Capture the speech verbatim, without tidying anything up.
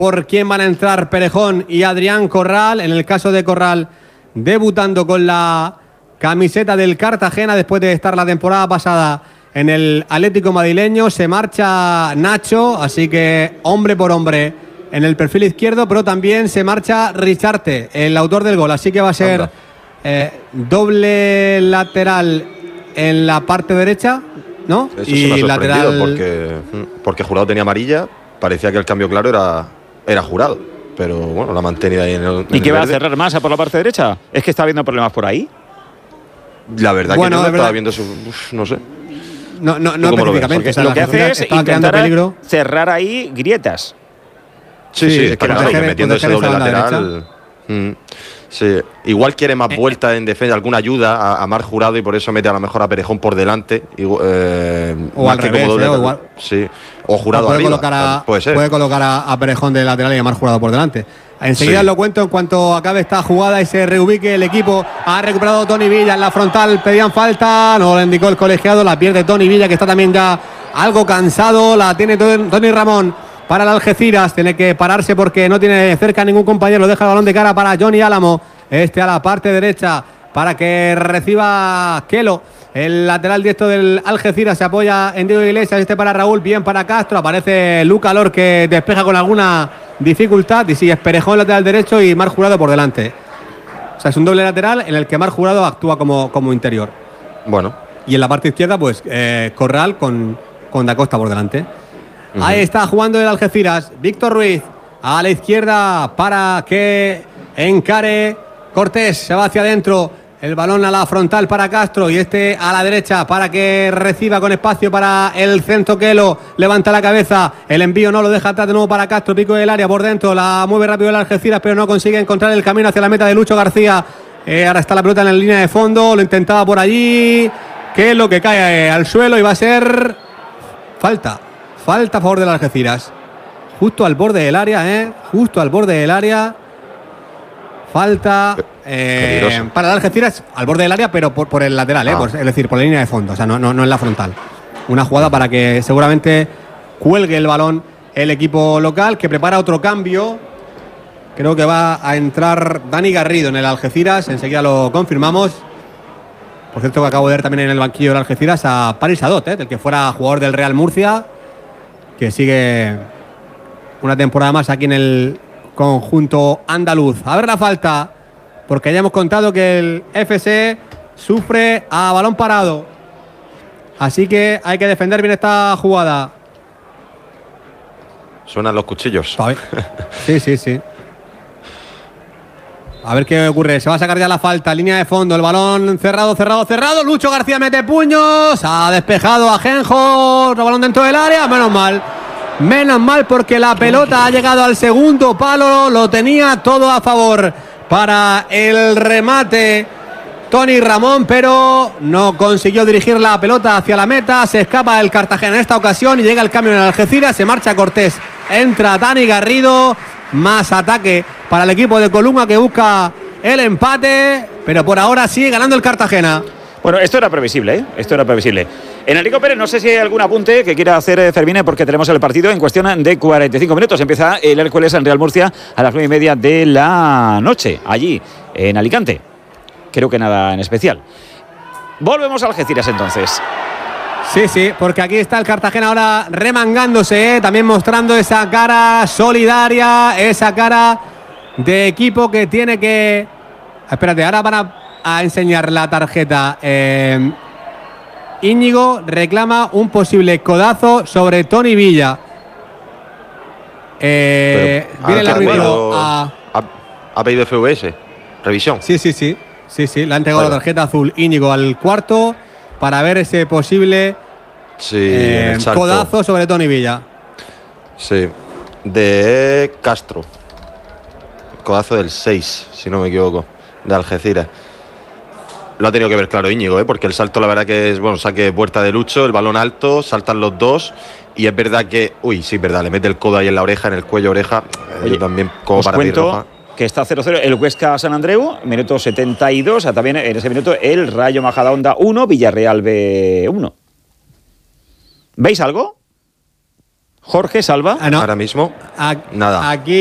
por quién van a entrar Perejón y Adrián Corral. En el caso de Corral, debutando con la camiseta del Cartagena después de estar la temporada pasada en el Atlético madrileño. Se marcha Nacho, así que hombre por hombre en el perfil izquierdo, pero también se marcha Richarte, el autor del gol, así que va a ser eh, doble lateral en la parte derecha, ¿no? Eso y se me ha lateral porque, porque Jurado tenía amarilla, parecía que el cambio claro era, era Jurado, pero bueno, la ha mantenido ahí en el ¿Y en qué el va verde. a cerrar más por la parte derecha? ¿Es que está habiendo problemas por ahí? La verdad Bueno, que yo no es estaba verdad. viendo su, uf, no sé. No, no, no ¿Tú cómo lo ves? específicamente. Porque o sea, lo la que hace Argentina es estaba creando intentar peligro. cerrar ahí grietas. Sí, sí, Sí, está que claro que proteger- metiendo ese proteger doble esa banda lateral. mm, sí, igual quiere más vuelta en defensa, alguna ayuda a, a Mar Jurado y por eso mete a lo mejor a Perejón por delante. Y, eh, O más al que revés, como doble ¿eh? O lateral. igual- Sí, o Jurado puede arriba. colocar a, puede ser. puede colocar a, a Perejón de lateral y a Mar Jurado por delante. Enseguida Sí. lo cuento en cuanto acabe esta jugada y se reubique el equipo. Ha recuperado Tony Villa en la frontal, pedían falta, no lo indicó el colegiado, la pierde Tony Villa, que está también ya algo cansado, la tiene Tony Ramón para el Algeciras, tiene que pararse porque no tiene cerca ningún compañero, deja el balón de cara para Johnny Álamo, este a la parte derecha para que reciba Kelo. El lateral directo del Algeciras se apoya en Diego Iglesias, este para Raúl, bien para Castro, aparece Luca Lor que despeja con alguna dificultad y sigue Perejón lateral derecho y Mar Jurado por delante. O sea, es un doble lateral en el que Mar Jurado actúa como, como interior. Bueno. Y en la parte izquierda, pues eh, Corral con, con Da Costa por delante. Uh-huh. Ahí está jugando el Algeciras, Víctor Ruiz a la izquierda para que encare Cortés, se va hacia adentro. El balón a la frontal para Castro y este a la derecha para que reciba con espacio para el centro. Kelo levanta la cabeza, el envío no lo deja atrás de nuevo para Castro, pico del área por dentro, la mueve rápido el Algeciras pero no consigue encontrar el camino hacia la meta de Lucho García. Eh, ahora está la pelota en la línea de fondo, lo intentaba por allí, Kelo que cae eh, al suelo y va a ser falta, falta a favor del Algeciras, justo al borde del área, eh, justo al borde del área. Falta eh, para el Algeciras al borde del área, pero por, por el lateral, eh, ah. por, es decir, por la línea de fondo, o sea, no, no, no en la frontal. Una jugada para que seguramente cuelgue el balón el equipo local, que prepara otro cambio. Creo que va a entrar Dani Garrido en el Algeciras, enseguida lo confirmamos. Por cierto, que acabo de ver también en el banquillo del Algeciras a Paris Adot, eh, del que fuera jugador del Real Murcia, que sigue una temporada más aquí en el conjunto andaluz. A ver la falta, porque ya hemos contado que el F C sufre a balón parado, así que hay que defender bien esta jugada. Suenan los cuchillos. Sí, sí, sí. A ver qué ocurre. Se va a sacar ya la falta, línea de fondo, el balón cerrado, cerrado, cerrado. Lucho García mete puños, ha despejado a Genjo, otro balón dentro del área, menos mal. Menos mal porque la pelota ha llegado al segundo palo, lo tenía todo a favor para el remate Tony Ramón, pero no consiguió dirigir la pelota hacia la meta, se escapa el Cartagena en esta ocasión y llega el cambio en el Algeciras, se marcha Cortés, entra Dani Garrido, más ataque para el equipo de Colunga que busca el empate, pero por ahora sigue ganando el Cartagena. Bueno, esto era previsible, ¿eh? Esto era previsible. En Enrico Pérez, no sé si hay algún apunte que quiera hacer Fermín, porque tenemos el partido en cuestión de cuarenta y cinco minutos. Empieza el Hércules en Real Murcia a las nueve y media de la noche, allí, en Alicante. Creo que nada en especial. Volvemos a Algeciras entonces. Sí, sí, porque aquí está el Cartagena ahora remangándose, ¿eh? También mostrando esa cara solidaria, esa cara de equipo que tiene que... Espérate, ahora van a... a enseñar la tarjeta. eh, Íñigo reclama un posible codazo sobre Tony Villa. Eh, viene el árbitro a... Ha, ha pedido F V S, revisión. Sí, sí, sí, sí, sí, le ha entregado Bueno. la tarjeta azul Íñigo al cuarto para ver ese posible Sí, eh, en el salto. codazo sobre Tony Villa. Sí, de Castro. Codazo del seis, si no me equivoco, de Algeciras. Lo ha tenido que ver claro Íñigo, ¿eh? Porque el salto la verdad que es, bueno, saque puerta de Lucho, el balón alto, saltan los dos y es verdad que, uy, sí, verdad, le mete el codo ahí en la oreja, en el cuello oreja, Oye, eh, también como os para pedir cuento roja. que está cero cero el Huesca San Andreu, minuto setenta y dos, o sea, también en ese minuto el Rayo Majadahonda uno, Villarreal B uno. ¿Veis algo? Jorge, Salva. Ah, no. Ahora mismo, A- nada. Aquí